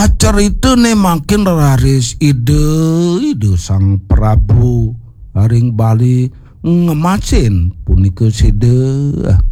cerita nih makin raris ide sang Prabu haring Bali ngemasin punika sida